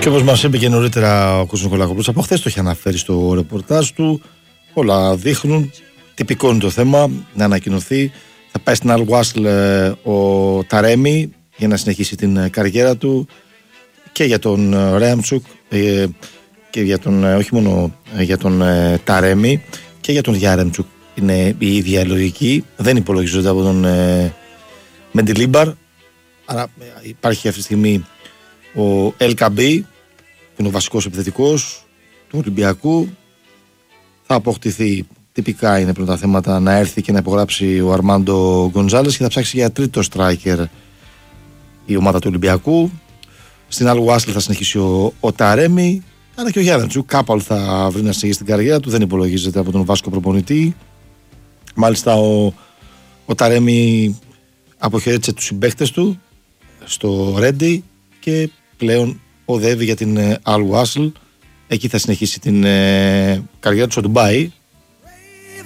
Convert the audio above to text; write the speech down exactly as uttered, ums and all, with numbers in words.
Και όπως μας είπε και νωρίτερα ο Κώστας Νικολακόπουλος, από χθες το είχε αναφέρει στο ρεπορτάζ του, όλα δείχνουν, τυπικό είναι το θέμα, να ανακοινωθεί. Θα πάει στην Al Wasl ο Ταρέμι για να συνεχίσει την καριέρα του, και για τον Ρέαμτσουκ και για τον, όχι μόνο για τον Ταρέμι, και για τον Γιάρεμτσουκ είναι η ίδια λογική, δεν υπολογίζονται από τον Μεντιλίμπαρ. Άρα υπάρχει αυτή τη στιγμή ο Ελκαμπή, που είναι ο βασικός επιθετικός του Ολυμπιακού. Θα αποκτηθεί, τυπικά είναι πρώτα θέματα, να έρθει και να υπογράψει ο Αρμάντο Γκοντζάλες, και θα ψάξει για τρίτο striker η ομάδα του Ολυμπιακού. Στην Al Wasl θα συνεχίσει ο, ο Ταρέμι, αλλά και ο Γιάννετσου κάπου θα βρει να συνεχίσει την καριέρα του, δεν υπολογίζεται από τον Βάσκο προπονητή. Μάλιστα ο, ο Ταρέμι αποχαιρέτησε τους συμπαίκτες του στο Ρέντι και πλέον οδεύει για την Al Wasl. Εκεί θα συνεχίσει την ε, καριέρα του στο Ντουμπάι,